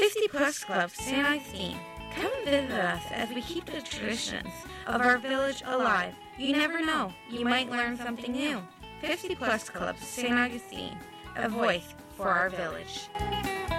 50 Plus Club St. Augustine. Come visit us as we keep the traditions of our village alive. You never know, you might learn something new. 50 Plus Club St. Augustine, a voice for our village.